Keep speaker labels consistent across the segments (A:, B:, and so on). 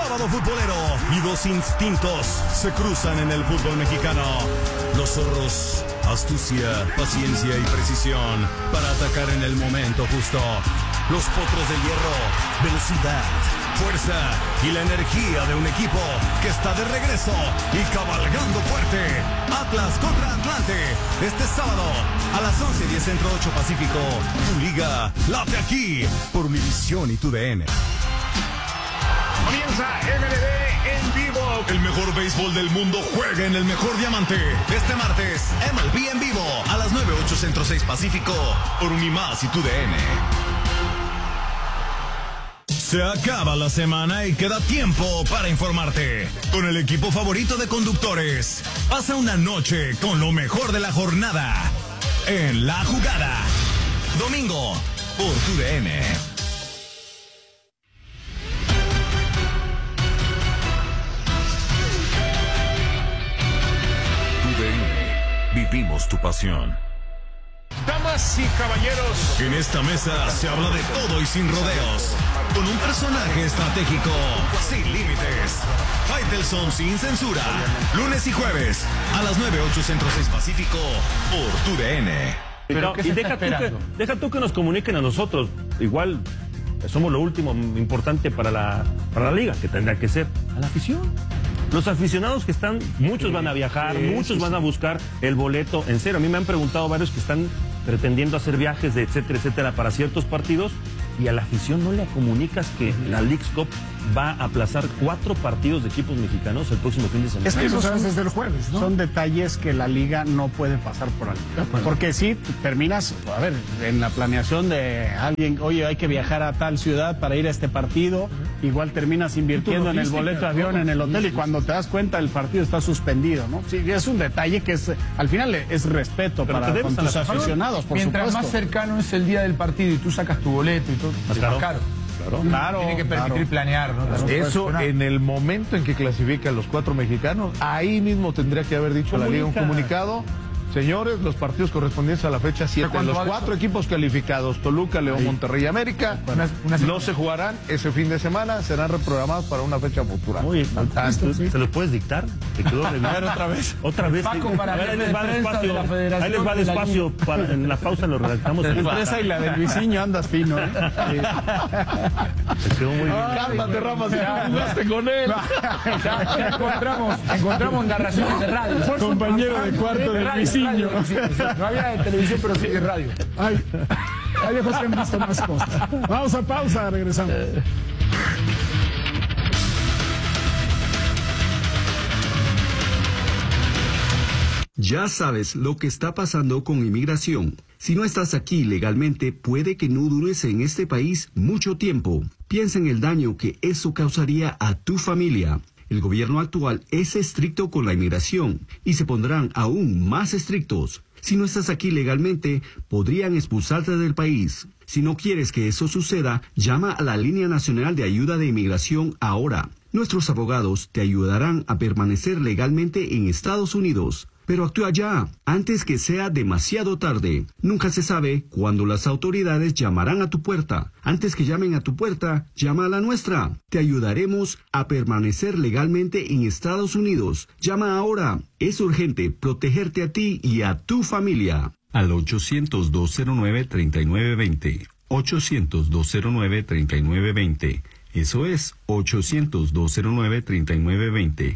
A: sábado futbolero y dos instintos se cruzan en el fútbol mexicano. Los zorros, astucia, paciencia y precisión para atacar en el momento justo. Los potros de hierro, velocidad, fuerza y la energía de un equipo que está de regreso y cabalgando fuerte. Atlas contra Atlante, este sábado a las 11:10 Centro, 8 Pacífico. Tu liga late aquí por Univisión y TUDN.
B: Comienza MLB en vivo.
A: El mejor béisbol del mundo juega en el mejor diamante. Este martes, MLB en vivo a las 9:08 Centro, 6 Pacífico por Unimás y TUDN. Se acaba la semana y queda tiempo para informarte. Con el equipo favorito de conductores, pasa una noche con lo mejor de la jornada en La Jugada. Domingo por TUDN. TUDN. Vivimos tu pasión.
B: Damas y caballeros,
A: En esta mesa se habla de todo y sin rodeos. Con un personaje estratégico, sin límites. Faitelson sin censura. Lunes y jueves a las 9:08 Centro, 6 Pacífico por TUDN.
C: Pero y deja tú que nos comuniquen a nosotros. Igual somos lo último importante para la liga, que tendrá que ser a la afición. Los aficionados que están, muchos van a viajar, muchos van a buscar el boleto. En serio, a mí me han preguntado varios que están pretendiendo hacer viajes de etcétera, para ciertos partidos, y a la afición no le comunicas que la Leagues Cup va a aplazar 4 partidos de equipos mexicanos el próximo fin de semana.
D: Es que
E: Eso
D: son
E: desde el jueves, ¿no?
D: Son detalles que la liga no puede pasar por alto. Porque si terminas, a ver, en la planeación de alguien, oye, hay que viajar a tal ciudad para ir a este partido, igual terminas invirtiendo en el boleto de avión, en el hotel, y cuando te das cuenta el partido está suspendido, ¿no? Sí, es un detalle que es, al final es respeto para con tus aficionados, por
E: Mientras
D: supuesto.
E: más cercano es el día del partido y tú sacas tu boleto y todo, es más caro.
D: Claro,
E: Tiene que permitir planear, ¿no?
F: Eso en el momento en que clasifican los 4 mexicanos, ahí mismo tendría que haber dicho la liga un comunicado. Señores, los partidos correspondientes a la fecha 7, los 4 equipos calificados, Toluca, León, Monterrey y América, no se jugarán ese fin de semana, serán reprogramados para una fecha futura.
C: Oye, ¿se los puedes dictar? ¿Te quedó de otra vez? Otra vez.
E: Paco, para
C: ahí les va
E: de la Federación
C: ahí les va
E: de la
C: despacio. En la pausa lo redactamos.
D: Entre esa y la del Luisinho andas fino, ¿eh?
C: Se quedó muy bien.
F: Cálmate, Rafa, si jugaste con él.
E: Ya encontramos narraciones de radio.
D: Compañero de cuarto del Luisinho.
E: No había de televisión, pero sí de radio.
D: Ay, lejos que han visto más cosas. Vamos a pausa, regresamos.
G: Ya sabes lo que está pasando con inmigración. Si no estás aquí legalmente, puede que no dures en este país mucho tiempo. Piensa en el daño que eso causaría a tu familia. El gobierno actual es estricto con la inmigración y se pondrán aún más estrictos. Si no estás aquí legalmente, podrían expulsarte del país. Si no quieres que eso suceda, llama a la Línea Nacional de Ayuda de Inmigración ahora. Nuestros abogados te ayudarán a permanecer legalmente en Estados Unidos. Pero actúa ya, antes que sea demasiado tarde. Nunca se sabe cuándo las autoridades llamarán a tu puerta. Antes que llamen a tu puerta, llama a la nuestra. Te ayudaremos a permanecer legalmente en Estados Unidos. Llama ahora. Es urgente protegerte a ti y a tu familia. Al 800-209-3920. 800-209-3920. Eso es 800-209-3920.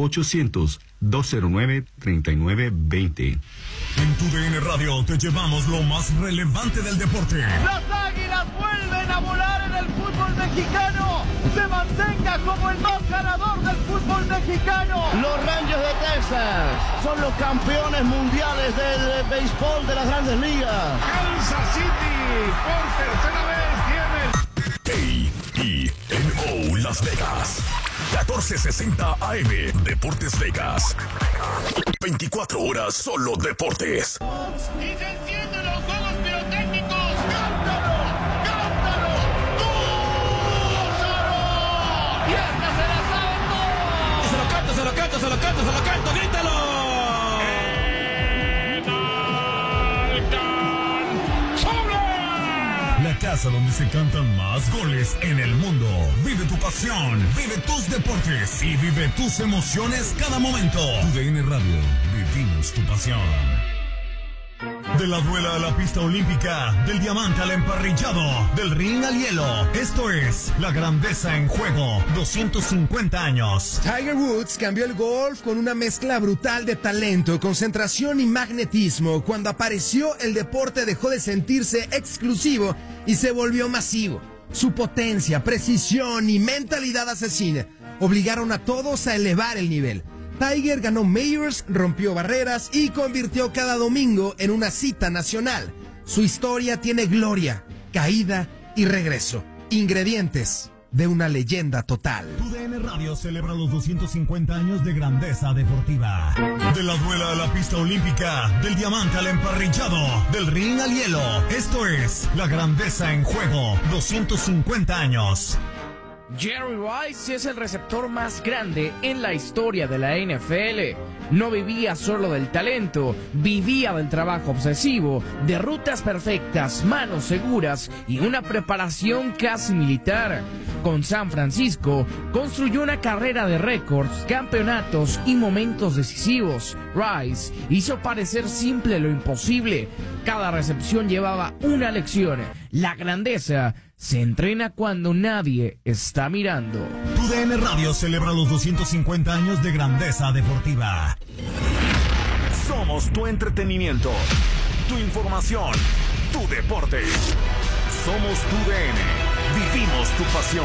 G: 800-209-3920.
A: En TUDN Radio te llevamos lo más relevante del deporte.
H: Las Águilas vuelven a volar en el fútbol mexicano. Se mantenga como el más ganador del fútbol mexicano. Los Rangers de Texas son los campeones mundiales del béisbol de las Grandes Ligas.
B: Kansas City por tercera vez tiene
A: KENO Las Vegas. 1460 AM Deportes Vegas. 24 horas solo deportes.
H: Y se encienden los juegos pirotécnicos. ¡Cántalo! ¡Cántalo! ¡Gózalo! ¡Y esta se la saben todos!
A: Se lo canto, se lo canto, se lo canto, se lo canto, grítalo. casa donde se cantan más goles en el mundo. Vive tu pasión, vive tus deportes y vive tus emociones cada momento. TUDN Radio, vivimos tu pasión. De la duela a la pista olímpica, del diamante al emparrillado, del ring al hielo. Esto es La Grandeza en Juego, 250 años.
I: Tiger Woods cambió el golf con una mezcla brutal de talento, concentración y magnetismo. Cuando apareció, el deporte dejó de sentirse exclusivo y se volvió masivo. Su potencia, precisión y mentalidad asesina obligaron a todos a elevar el nivel. Tiger ganó Majors, rompió barreras y convirtió cada domingo en una cita nacional. Su historia tiene gloria, caída y regreso. Ingredientes de una leyenda total.
A: TUDN Radio celebra los 250 años de grandeza deportiva. De la duela a la pista olímpica, del diamante al emparrillado, del ring al hielo. Esto es La Grandeza en Juego, 250 años.
J: Jerry Rice es el receptor más grande en la historia de la NFL. No vivía solo del talento, vivía del trabajo obsesivo, de rutas perfectas, manos seguras y una preparación casi militar. Con San Francisco, construyó una carrera de récords, campeonatos y momentos decisivos. Rice hizo parecer simple lo imposible. Cada recepción llevaba una lección. La grandeza se entrena cuando nadie está mirando.
A: TUDN Radio celebra los 250 años de grandeza deportiva. Somos tu entretenimiento, tu información, tu deporte. Somos TUDN. Vivimos tu pasión.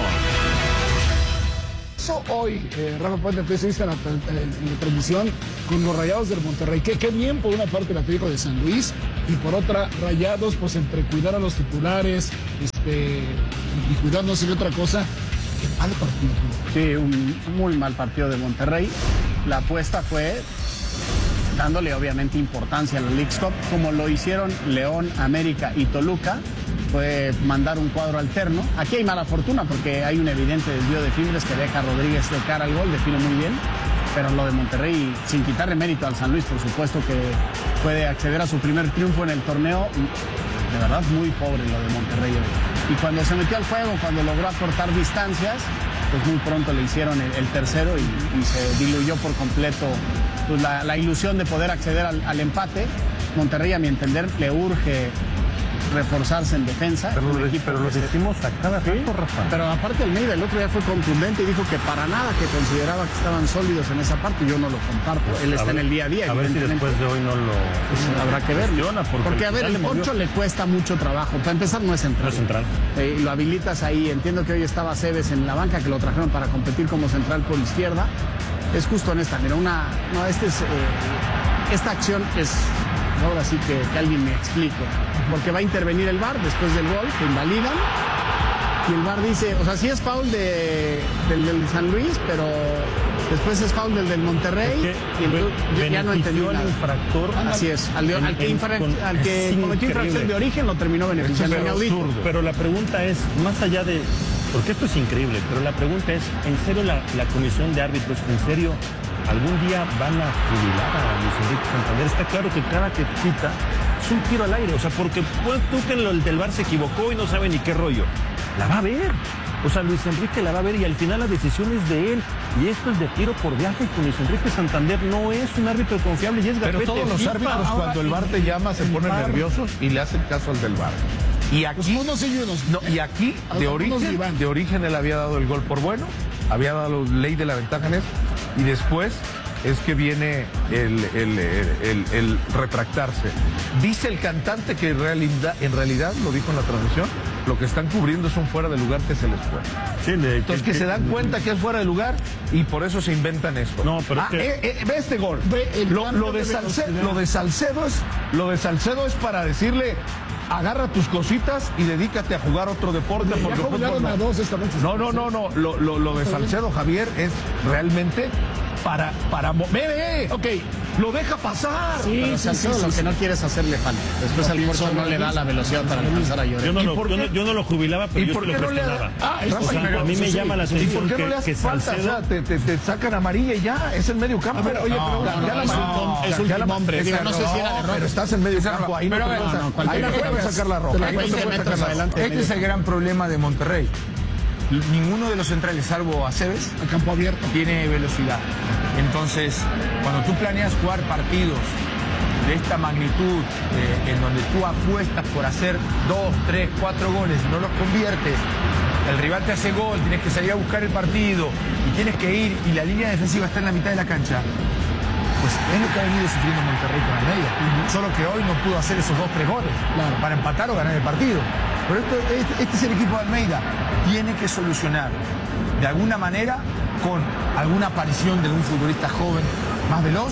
K: Hoy, Rafa Puente, empieza en la transmisión con los Rayados del Monterrey. Qué bien por una parte el Atlético de San Luis y por otra Rayados, pues entre cuidar a los titulares y cuidándose de otra cosa. Qué mal partido.
D: Sí, un muy mal partido de Monterrey. La apuesta fue dándole obviamente importancia a la Leagues Cup, como lo hicieron León, América y Toluca. Fue mandar un cuadro alterno. Aquí hay mala fortuna porque hay un evidente desvío de Fibres que deja a Rodríguez de cara al gol, define muy bien. Pero lo de Monterrey, sin quitarle mérito al San Luis, por supuesto que puede acceder a su primer triunfo en el torneo. De verdad, muy pobre lo de Monterrey hoy. Y cuando se metió al juego, cuando logró acortar distancias, pues muy pronto le hicieron el tercero y se diluyó por completo pues, la ilusión de poder acceder al empate. Monterrey, a mi entender, le urge reforzarse en defensa.
C: Pero lo decimos a cada rato, Rafa.
D: Pero aparte Almeida el otro día fue contundente y dijo que para nada que consideraba que estaban sólidos en esa parte. Yo no lo comparto. Él está en el día a día.
C: A ver si después de hoy no lo...
D: Pues habrá que ver. Porque a ver, el Poncho le cuesta mucho trabajo. Para empezar, no es central.
C: No es central.
D: Lo habilitas ahí. Entiendo que hoy estaba Cebes en la banca, que lo trajeron para competir como central por izquierda. Es justo en esta. Mira, esta acción es... Ahora sí que alguien me explique. Porque va a intervenir el VAR después del gol, que invalidan. Y el VAR dice, o sea, sí es foul del San Luis, pero después es foul del Monterrey. Y ya no entendí nada.
C: Infractor.
D: Así es. Al que cometió infracción de origen lo terminó beneficiando.
C: Pero la pregunta es, más allá de... Porque esto es increíble, pero la pregunta es, ¿en serio la comisión de árbitros, en serio... ¿Algún día van a jubilar a Luis Enrique Santander? Está claro que cada que pita es un tiro al aire. O sea, porque tú que el del VAR se equivocó y no sabe ni qué rollo. La va a ver. O sea, Luis Enrique la va a ver y al final la decisión es de él. Y esto es de tiro por viaje con Luis Enrique Santander. No es un árbitro confiable y es gafete.
F: Pero todos los árbitros cuando el VAR te llama se ponen nerviosos y le hacen caso al del VAR. Y aquí, y aquí de origen él había dado el gol por bueno, había dado ley de la ventaja en eso. Y después es que viene el retractarse. Dice el cantante que en realidad, lo dijo en la transmisión, lo que están cubriendo es un fuera de lugar que se les fue. Sí, entonces que se dan cuenta que es fuera de lugar y por eso se inventan esto.
C: No, pero
F: ve este gol. Lo de Salcedo es para decirle... Agarra tus cositas y dedícate a jugar otro deporte.
K: Porque jugaron a dos esta noche.
F: No. Lo de Salcedo, Javier, es realmente para...
K: Ok,
F: lo deja pasar.
D: Sí, pero lo que no quieres hacerle falta. Después al corso no le da la velocidad para alcanzar a Llorente.
C: Yo no lo jubilaba, pero yo sí lo cuestionaba. A mí me llama la atención
F: ¿por qué no le hace falta? O sea, te sacan amarilla y ya, es el medio campo.
K: Oye,
D: es un hombre. No sé si era de rojo.
F: Pero estás en medio campo, ahí no te puedes sacar la roja.
E: Este es el gran problema de Monterrey. Ninguno de los centrales, salvo Aceves,
K: a campo abierto,
E: tiene velocidad. Entonces, cuando tú planeas jugar partidos de esta magnitud, en donde tú apuestas por hacer 2, 3, 4 goles, no los conviertes, el rival te hace gol, tienes que salir a buscar el partido y tienes que ir y la línea defensiva está en la mitad de la cancha, pues es lo que ha venido sufriendo Monterrey con Almeida. Solo que hoy no pudo hacer esos 2, 3 goles para empatar o ganar el partido. Pero este es el equipo de Almeida. Tiene que solucionar de alguna manera con alguna aparición de un futbolista joven más veloz.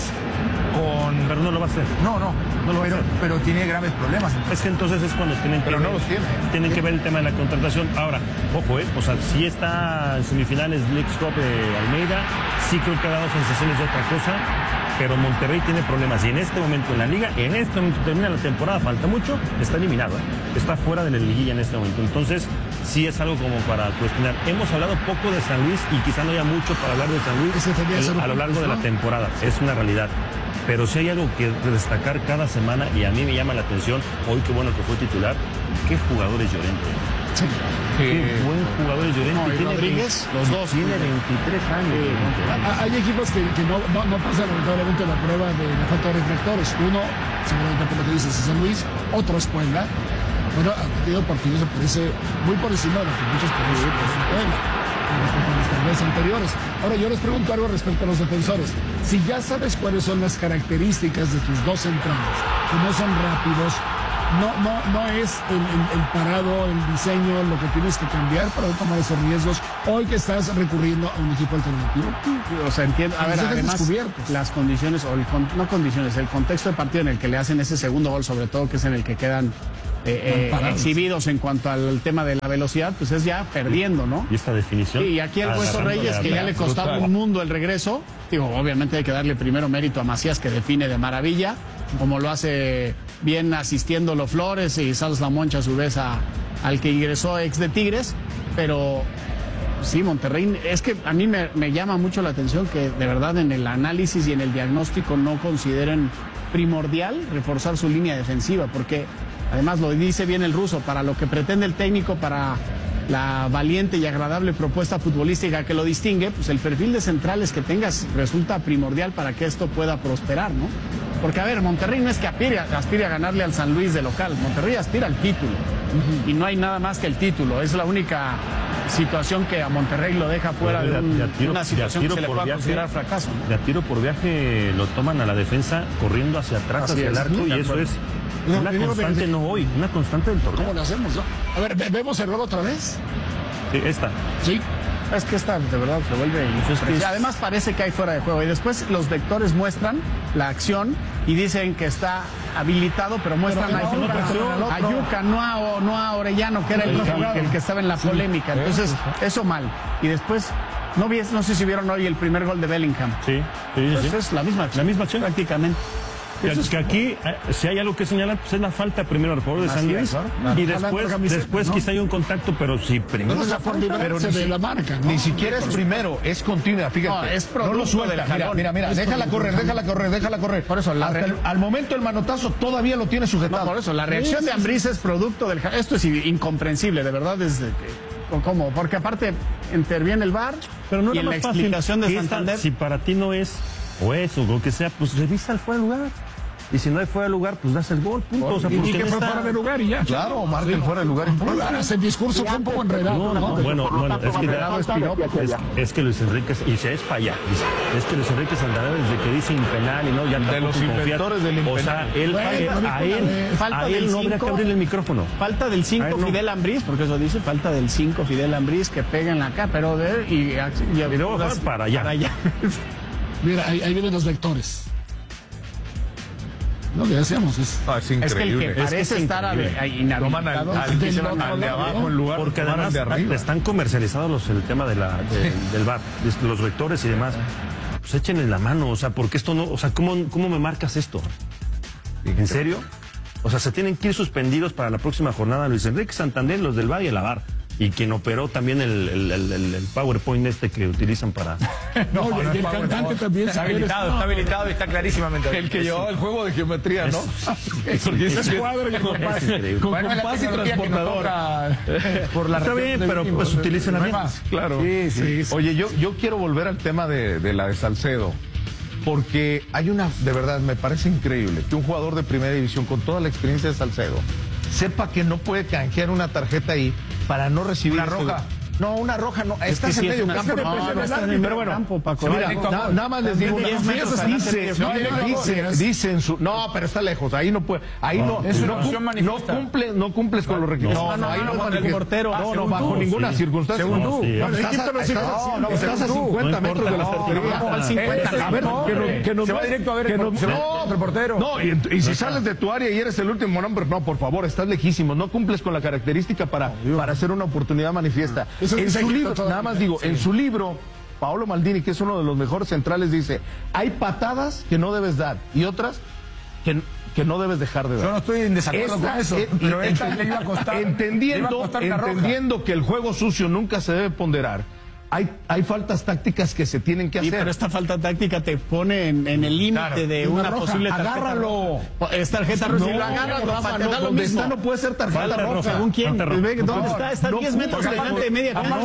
C: Pero no lo va a hacer.
E: No lo va a hacer. Pero tiene graves problemas.
C: Es que entonces es cuando tienen que
F: no los tiene.
C: Tienen que ver el tema de la contratación. Ahora, ojo, o sea, si está en semifinales League Cup Almeida, sí creo que ha dado sensaciones de otra cosa, pero Monterrey tiene problemas. Y en este momento en la liga, en este momento termina la temporada, falta mucho, está eliminado, está fuera de la liguilla en este momento. Entonces, sí es algo como para cuestionar. Hemos hablado poco de San Luis y quizá no haya mucho para hablar de San Luis a lo largo de la temporada. Es una realidad. Pero si hay algo que destacar cada semana, y a mí me llama la atención, hoy qué bueno que fue titular, qué jugador es Llorente.
K: Sí.
C: Qué buen jugador es Llorente.
D: Tiene Rodríguez, los dos.
C: Tiene 23 años.
K: Hay equipos que no pasan lamentablemente la prueba de la falta de reflectores. Uno, seguramente por lo que dices, es San Luis, otro es Puebla. Bueno, ha tenido partidos, se parece muy por encima de lo que muchos países Puebla. Respecto a los torneos anteriores. Ahora yo les pregunto algo respecto a los defensores. Si ya sabes cuáles son las características de tus dos centrales, que no son rápidos, no es el parado, el diseño, lo que tienes que cambiar para no tomar esos riesgos, hoy que estás recurriendo a un equipo alternativo.
D: O sea, entiendo. A ver, además, las condiciones, no condiciones, el contexto de partido en el que le hacen ese segundo gol, sobre todo, que es en el que quedan exhibidos en cuanto al tema de la velocidad, pues es ya perdiendo, ¿no?
C: Y esta definición.
D: Sí, y aquí el Hueso Reyes, que ya le costaba un mundo el regreso, digo, obviamente hay que darle primero mérito a Macías, que define de maravilla, como lo hace bien asistiéndolo Flores y Salas La Moncha a su vez al que ingresó ex de Tigres, pero sí, Monterrey, es que a mí me llama mucho la atención que de verdad en el análisis y en el diagnóstico no consideren primordial reforzar su línea defensiva, porque además lo dice bien el ruso, para lo que pretende el técnico, para la valiente y agradable propuesta futbolística que lo distingue, pues el perfil de centrales que tengas resulta primordial para que esto pueda prosperar, ¿no? Porque, a ver, Monterrey no es que aspire a ganarle al San Luis de local, Monterrey aspira al título, y no hay nada más que el título, es la única situación que a Monterrey lo deja fuera de una situación que se le pueda considerar fracaso, ¿no?
C: De a tiro por viaje lo toman a la defensa corriendo hacia atrás, hacia el arco, y eso es una constante, no hoy, una constante del torneo.
K: ¿Cómo lo hacemos, no? A ver, ¿vemos el gol otra vez?
C: Sí, esta.
K: Sí.
D: Es que esta de verdad se vuelve impresionante. Además parece que hay fuera de juego. Y después los vectores muestran la acción y dicen que está habilitado, pero muestran a Yuka, no a Orellano, que era el que estaba en la polémica. Entonces, eso mal. Y después, no sé si vieron hoy el primer gol de Bellingham.
C: Sí.
D: Es la misma acción prácticamente.
C: Que aquí, si hay algo que señalar, pues es la falta primero al jugador de San Luis, y después quizá hay un contacto, pero sí, primero
K: es la falta, pero de la marca, ¿no?
F: Ni siquiera es primero, es continua, fíjate. No lo suelta. Mira, déjala correr.
D: Por eso,
F: al momento el manotazo todavía lo tiene sujetado.
D: Por eso, la reacción de Ambriz es producto del... Esto es incomprensible, de verdad, desde que... ¿Cómo? Porque aparte interviene el VAR,
C: pero no
D: y en la explicación de Santander...
C: Si para ti no es, o lo que sea, pues revisa el fuera de lugar. Y si no hay fuera de lugar, pues das el gol, punto. O sea,
K: y que fue fuera de lugar y ya.
F: Claro, marca el fuera de lugar.
K: El discurso fue un poco enredado.
C: Bueno, es que Luis Enrique, y se es para allá, es que Luis Enrique Santander desde que dice impenal y no, ya
F: de los inventores del impenal.
C: O sea, a él no habría que abrirle el micrófono.
D: Falta del 5 Fidel Ambriz, porque eso dice, falta del 5 Fidel Ambriz que pega en la cara, pero y
C: luego para allá.
K: Mira, ahí vienen los vectores. No, que decíamos es
F: increíble.
D: Es que el que parece estar inhabilitado
F: al de abajo en lugar,
C: porque además están comercializados el tema del VAR, los vectores y demás. pues échenle la mano, o sea, porque esto no, o sea, ¿cómo me marcas esto? ¿En serio? O sea, se tienen que ir suspendidos para la próxima jornada Luis Enrique Santander, los del Valle Lavar. Y quien operó también el PowerPoint que utilizan para...
K: y el cantante también.
E: Está habilitado y está clarísimamente.
F: El que llevaba el juego de geometría, ¿no?
K: Porque es cuadro con compás y transportador.
C: Está bien, pero pues utilizan bien.
F: Claro.
K: Sí.
F: Oye, yo quiero volver al tema de la de Salcedo. Porque hay de verdad, me parece increíble que un jugador de primera división con toda la experiencia de Salcedo sepa que no puede canjear una tarjeta ahí para no recibir
E: una roja.
F: No, una roja no. Estás en medio campo.
D: Pero bueno, Paco.
F: Mira, nada más les digo, dicen su... No, pero está lejos, ahí no puede. Ahí no cumples con los requisitos. No, ahí no el portero. No, bajo ninguna circunstancia. Según tú. Estás a 50 metros de la portería.
E: A ver, se va directo a ver el portero.
F: No, y si sales de tu área y eres el último nombre, no, por favor, estás lejísimo. No cumples con la característica para hacer una oportunidad manifiesta. En su libro, nada más digo, en su libro, Paolo Maldini, que es uno de los mejores centrales, dice, hay patadas que no debes dar y otras que no debes dejar de dar.
E: Yo no estoy en desacuerdo con eso, pero esta le iba a costar.
F: Entendiendo que el juego sucio nunca se debe ponderar. Hay faltas tácticas que se tienen que hacer.
D: Pero esta falta táctica te pone en el límite de una posible tarjeta.
F: Agárralo.
D: Es tarjeta roja.
F: Si lo agarras, donde está no puede ser tarjeta roja.
D: ¿Según quién? ¿Dónde está? Está 10 metros delante de media cancha.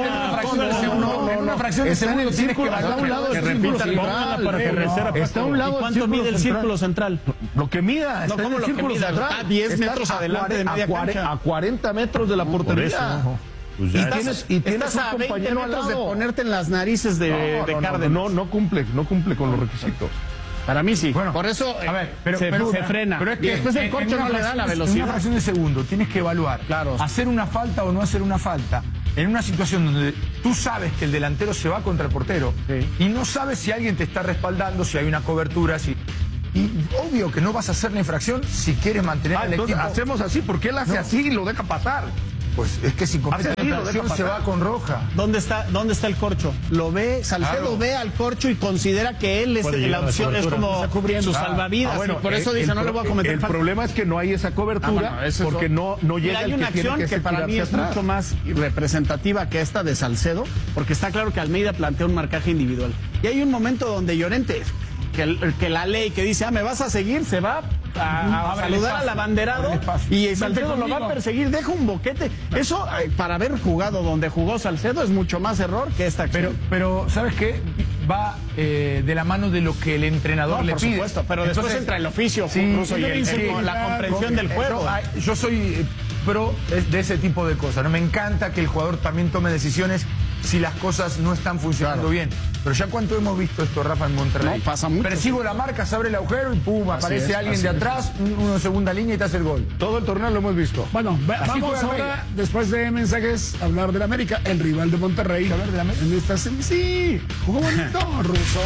E: En una fracción de segundo tienes que
F: está a un lado del círculo central. Está a un lado
D: del círculo central. ¿Cuánto mide el círculo central?
F: Lo que mida. Está en el círculo central.
D: Está 10 metros adelante de media cancha.
F: A 40 metros de la portería.
C: Pues
F: y tienes un compañero al lado
D: de ponerte en las narices de Cárdenas.
F: No cumple con los requisitos.
D: Para mí sí.
E: Bueno,
D: por eso
E: a ver,
D: se frena.
E: Pero es que
D: después el corcho no le da la velocidad.
E: En una fracción de segundo tienes que evaluar.
D: Claro.
E: Hacer una falta o no hacer una falta. En una situación donde tú sabes que el delantero se va contra el portero y no sabes si alguien te está respaldando, si hay una cobertura, y obvio que no vas a hacer la infracción si quieres mantener al
F: entonces
E: equipo.
F: Hacemos así, porque él hace así y lo deja pasar.
E: Pues es que si comete la infracción se va con roja.
D: ¿Dónde está el corcho? Lo ve, Salcedo ve al corcho y considera que él es la opción, es como su salvavidas.
F: Bueno,
D: por eso dice, no le voy a cometer
F: falta. El problema es que no hay esa cobertura porque no llega
D: hay una acción que para mí es mucho más representativa que esta de Salcedo, porque está claro que Almeida plantea un marcaje individual. Y hay un momento donde Llorente, que la ley que dice, me vas a seguir, se va a saludar al abanderado y Salcedo lo va a perseguir, deja un boquete. Eso, para haber jugado donde jugó Salcedo, es mucho más error que esta acción.
E: Pero ¿sabes qué? Va de la mano de lo que el entrenador le pide.
D: Por supuesto, pero después entra el oficio incluso y la comprensión del juego.
E: Yo soy pro de ese tipo de cosas. ¿No? Me encanta que el jugador también tome decisiones si las cosas no están funcionando bien. Pero ya cuánto hemos visto esto, Rafa, en Monterrey.
D: No, pasa mucho.
E: Persigo la marca, se abre el agujero y pum, aparece alguien de atrás, uno de segunda línea y te hace el gol.
F: Todo el torneo lo hemos visto.
K: Bueno, vamos ahora, después de mensajes, a hablar del América, el rival de Monterrey.
E: ¿Hablar del América?
K: En esta sí, jugó bonito, Russo.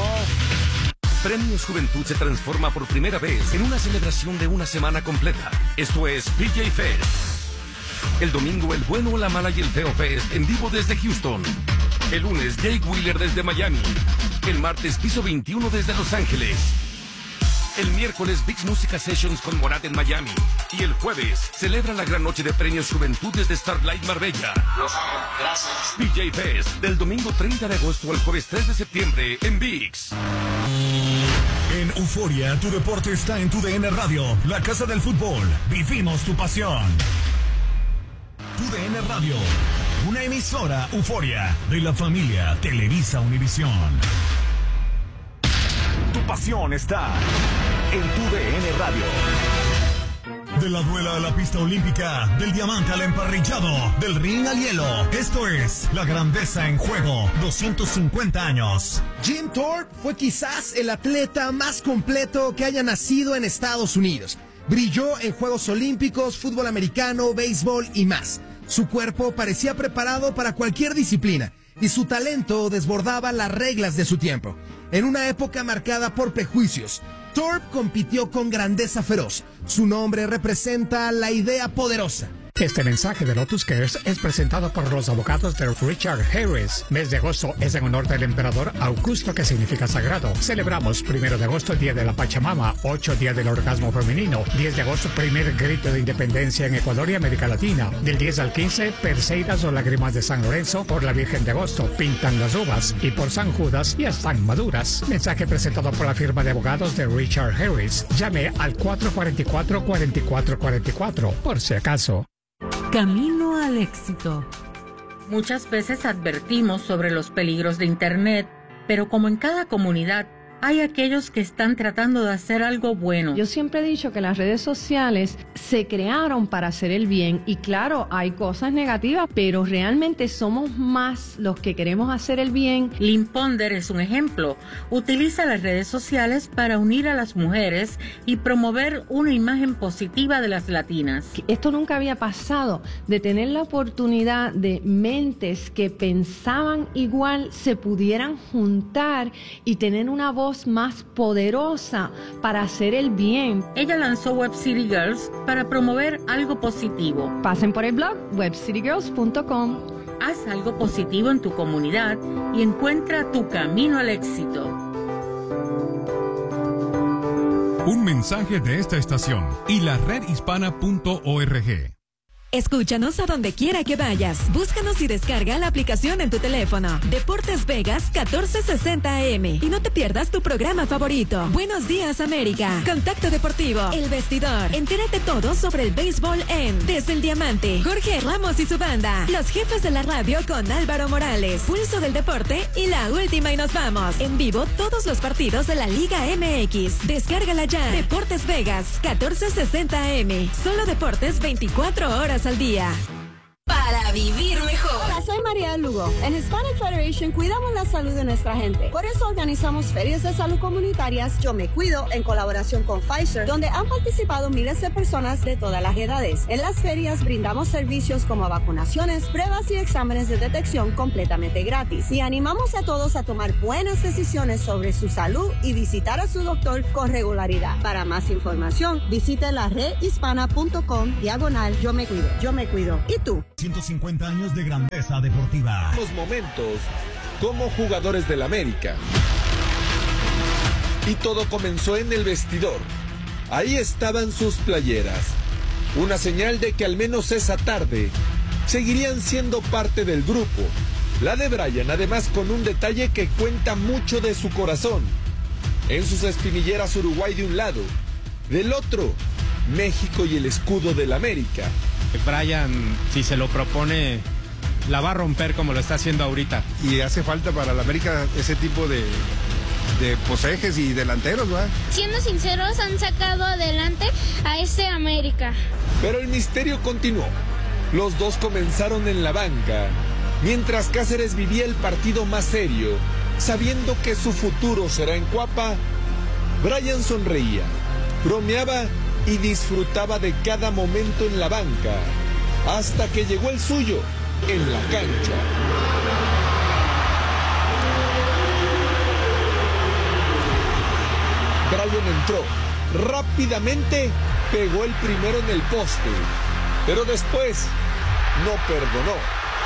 L: Premios Juventud se transforma por primera vez en una celebración de una semana completa. Esto es PJ Fest. El domingo, el bueno, la mala y el feo Fest en vivo desde Houston. El lunes, Jake Wheeler desde Miami. El martes, Piso 21 desde Los Ángeles. El miércoles, Big Música Sessions con Morat en Miami. Y el jueves, celebra la gran noche de Premios Juventud desde Starlight Marbella. Gracias. PJ Fest, del domingo 30 de agosto al jueves 3 de septiembre en ViX.
A: En Euforia, tu deporte está en tu DN Radio, la casa del fútbol. Vivimos tu pasión. Tu DN Radio, una emisora Euforia de la familia Televisa Univisión. Tu pasión está en tu DN Radio. De la duela a la pista olímpica, del diamante al emparrillado, del ring al hielo. Esto es La Grandeza en Juego, 250 años.
I: Jim Thorpe fue quizás el atleta más completo que haya nacido en Estados Unidos. Brilló en Juegos Olímpicos, fútbol americano, béisbol y más. Su cuerpo parecía preparado para cualquier disciplina y su talento desbordaba las reglas de su tiempo. En una época marcada por prejuicios, Thorpe compitió con grandeza feroz. Su nombre representa la idea poderosa,
M: Este mensaje de Lotus Cares es presentado por los abogados de Richard Harris. Mes de agosto es en honor del emperador Augusto, que significa sagrado. Celebramos 1 de agosto, Día de la Pachamama, 8 Día del Orgasmo Femenino, 10 de agosto, primer grito de independencia en Ecuador y América Latina. Del 10 al 15, Perseidas o lágrimas de San Lorenzo. Por la Virgen de Agosto, pintan las uvas. Y por San Judas, ya están maduras. Mensaje presentado por la firma de abogados de Richard Harris. Llame al 444-4444, por si acaso.
N: Camino al éxito. Muchas veces advertimos sobre los peligros de Internet, pero como en cada comunidad, hay aquellos que están tratando de hacer algo bueno.
O: Yo siempre he dicho que las redes sociales se crearon para hacer el bien y claro, hay cosas negativas, pero realmente somos más los que queremos hacer el bien.
N: Lynn Ponder es un ejemplo. Utiliza las redes sociales para unir a las mujeres y promover una imagen positiva de las latinas.
O: Esto nunca había pasado, de tener la oportunidad de mentes que pensaban igual se pudieran juntar y tener una voz más poderosa para hacer el bien.
N: Ella lanzó Web City Girls para promover algo positivo.
O: Pasen por el blog webcitygirls.com.
N: Haz algo positivo en tu comunidad y encuentra tu camino al éxito.
P: Un mensaje de esta estación y la redhispana.org.
Q: Escúchanos a donde quiera que vayas. Búscanos y descarga la aplicación en tu teléfono. Deportes Vegas 1460 AM. Y no te pierdas tu programa favorito. Buenos días, América. Contacto Deportivo. El Vestidor. Entérate todo sobre el béisbol Desde el Diamante. Jorge Ramos y su banda. Los jefes de la radio con Álvaro Morales. Pulso del Deporte y la última y nos vamos. En vivo todos los partidos de la Liga MX. Descárgala ya. Deportes Vegas 1460 AM. Solo deportes 24 horas al día.
R: Para vivir mejor.
S: Hola, soy María Lugo. En Hispanic Federation cuidamos la salud de nuestra gente. Por eso organizamos ferias de salud comunitarias Yo Me Cuido en colaboración con Pfizer, donde han participado miles de personas de todas las edades. En las ferias brindamos servicios como vacunaciones, pruebas y exámenes de detección completamente gratis. Y animamos a todos a tomar buenas decisiones sobre su salud y visitar a su doctor con regularidad. Para más información, visite la redhispana.com/Yo Me Cuido. Yo Me Cuido. ¿Y tú?
A: 150 años de grandeza deportiva.
T: Los momentos como jugadores del América. Y todo comenzó en el vestidor. Ahí estaban sus playeras. Una señal de que al menos esa tarde seguirían siendo parte del grupo. La de Brian, además, con un detalle que cuenta mucho de su corazón. En sus espinilleras Uruguay de un lado, del otro, México y el escudo del América.
U: Brian, si se lo propone, la va a romper como lo está haciendo ahorita.
F: Y hace falta para la América ese tipo de posejes y delanteros, ¿verdad?
V: Siendo sinceros, han sacado adelante a este América.
T: Pero el misterio continuó. Los dos comenzaron en la banca, mientras Cáceres vivía el partido más serio, sabiendo que su futuro será en Cuapa. Brian sonreía, bromeaba y disfrutaba de cada momento en la banca, hasta que llegó el suyo en la cancha. Brian entró, rápidamente pegó el primero en el poste, pero después no perdonó.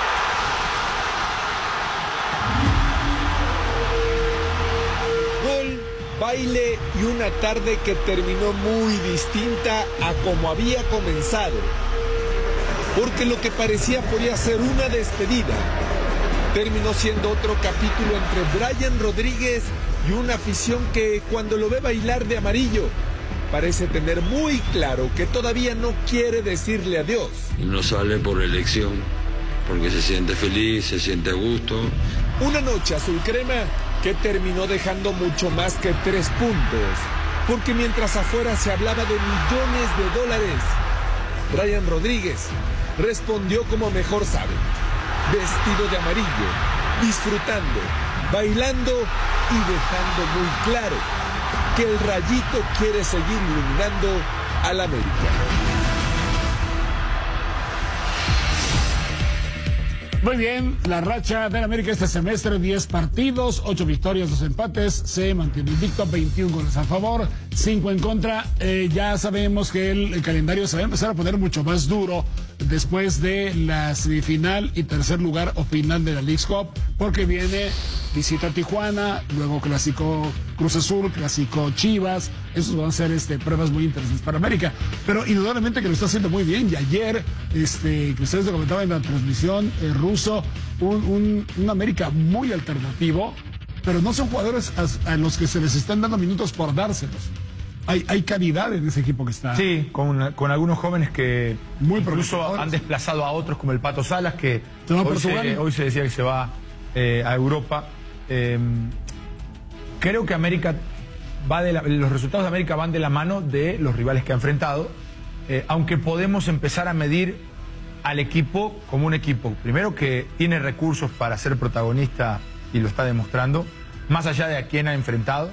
T: Gol, baile y una tarde que terminó muy distinta a como había comenzado, porque lo que parecía podía ser una despedida terminó siendo otro capítulo entre Brian Rodríguez y una afición que, cuando lo ve bailar de amarillo, parece tener muy claro que todavía no quiere decirle adiós.
W: Y no sale por elección, porque se siente feliz, se siente a gusto.
T: Una noche azul crema que terminó dejando mucho más que 3 puntos, porque mientras afuera se hablaba de millones de dólares, Brian Rodríguez respondió como mejor sabe, vestido de amarillo, disfrutando, bailando y dejando muy claro que el Rayito quiere seguir iluminando al América.
K: Muy bien, la racha del América este semestre, 10 partidos, 8 victorias, 2 empates, se mantiene invicto, 21 goles a favor, 5 en contra. Ya sabemos que el calendario se va a empezar a poner mucho más duro después de la semifinal y tercer lugar o final de la Leagues Cup, porque viene visita a Tijuana, luego clásico Cruz Azul, clásico Chivas. Esos van a ser pruebas muy interesantes para América, pero indudablemente que lo está haciendo muy bien. Y ayer, que ustedes lo comentaban en la transmisión, Russo, un América muy alternativo, pero no son jugadores a los que se les están dando minutos por dárselos. Hay calidad en ese equipo que está.
E: Sí, con algunos jóvenes que muy incluso han desplazado a otros, como el Pato Salas, que hoy se decía que se va a Europa. Creo que América los resultados de América van de la mano de los rivales que ha enfrentado, aunque podemos empezar a medir al equipo como un equipo, primero, que tiene recursos para ser protagonista y lo está demostrando, más allá de a quién ha enfrentado.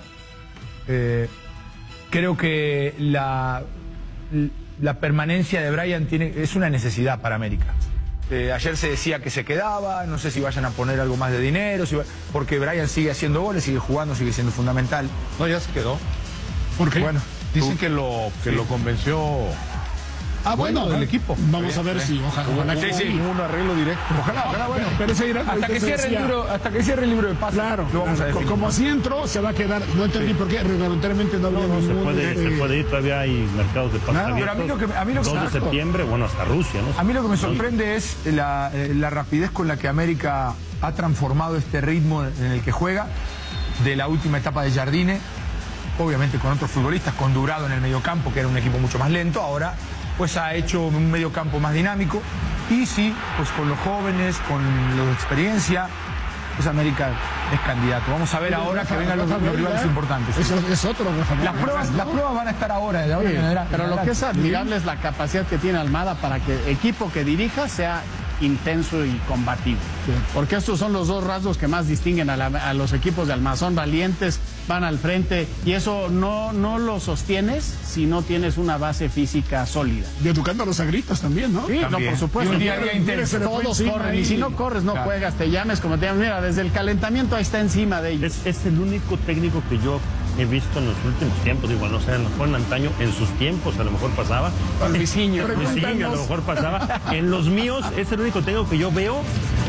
E: Creo que la permanencia de Brian es una necesidad para América. Ayer se decía que se quedaba, no sé si vayan a poner algo más de dinero, porque Brian sigue haciendo goles, sigue jugando, sigue siendo fundamental.
F: No, ya se quedó.
K: ¿Por qué?
F: Bueno, dicen que lo convenció.
K: Bueno,
F: el equipo.
K: Vamos a ver si ojalá
F: hubo un arreglo directo.
K: Ojalá, bueno. Pero ese
E: hasta que cierre el libro de pases.
K: Claro,
E: lo vamos a decir.
K: Como así entró, se va a quedar. No entendí por qué reglamentariamente no había
C: se puede ir, todavía hay mercados de pases abiertos.
E: Pero a mí lo que
C: 2 de septiembre, hasta Rusia, ¿no?
E: A mí lo que me sorprende es la rapidez con la que América ha transformado este ritmo en el que juega, de la última etapa de Jardine, obviamente con otros futbolistas, con Durado en el mediocampo, que era un equipo mucho más lento. Ahora pues ha hecho un mediocampo más dinámico, y sí, pues con los jóvenes, con los de experiencia, pues América es candidato. Vamos a ver ahora que vengan los rivales importantes.
K: Eso es otro.
E: Las pruebas van a estar ahora, de ahora en adelante.
D: Pero lo que es admirable es la capacidad que tiene Almada para que el equipo que dirija sea intenso y combativo. Sí. Porque estos son los 2 rasgos que más distinguen a los equipos de Almada. Son valientes, van al frente, y eso no lo sostienes si no tienes una base física sólida.
K: Y educando a los agritos también, ¿no?
D: Sí,
E: también.
D: No, por supuesto.
E: Y un día a día intenso.
D: Todos corren, y si no corres, no juegas, te llames como te llames. Mira, desde el calentamiento ahí está encima de ellos.
C: Es el único técnico que yo he visto en los últimos tiempos, digo, no sé, a lo mejor en antaño, en sus tiempos a lo mejor pasaba.
D: Luisinho,
C: a lo mejor pasaba. En los míos es el único técnico que yo veo